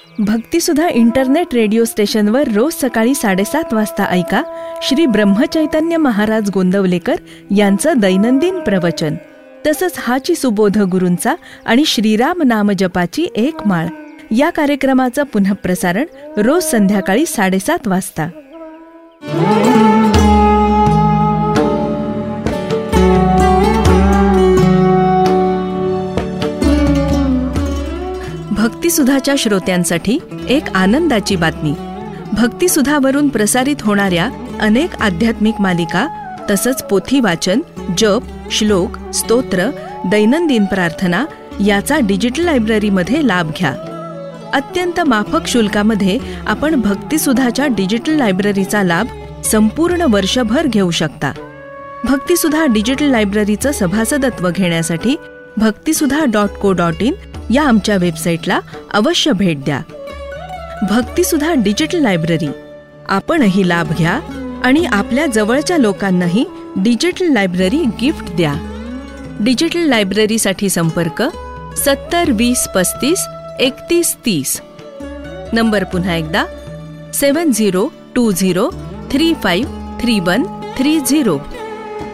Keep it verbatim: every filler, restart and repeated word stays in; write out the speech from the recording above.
भक्तिसुधा internet radio स्टेशनवर रोज सकाळी साडेसात वाजता ऐका श्री ब्रह्मचैतन्य महाराज गोंदवलेकर यांचं दैनंदिन प्रवचन. तसंच हाची सुबोध गुरूंचा आणि श्रीराम नाम जपाची एक माळ या कार्यक्रमाचं पुनःप्रसारण रोज संध्याकाळी साडेसात वाजता. भक्तिसुधाच्या श्रोत्यांसाठी एक आनंदाची बातमी. भक्तिसुधावरून प्रसारित होणाऱ्या अनेक आध्यात्मिक मालिका तसंच पोथी वाचन, जप, श्लोक, स्तोत्र, दैनंदिन प्रार्थना याचा डिजिटल लायब्ररीमध्ये लाभ घ्या. अत्यंत माफक शुल्कामध्ये आपण भक्तिसुधाच्या डिजिटल लायब्ररीचा लाभ संपूर्ण वर्षभर घेऊ शकता. भक्तिसुधा डिजिटल लायब्ररीचं सभासदत्व घेण्यासाठी भक्तिसुधा डॉट को डॉट इन या आमच्या वेबसाईटला अवश्य भेट द्या. भक्तिसुधा डिजिटल लायब्ररी, आपणही लाभ घ्या आणि आपल्या जवळच्या लोकांनाही डिजिटल लायब्ररी गिफ्ट द्या. डिजिटल लायब्ररीसाठी संपर्क सत्तर वीस पस्तीस एकतीस तीस. नंबर पुन्हा एकदा सेवन zero to zero three five three one three zero.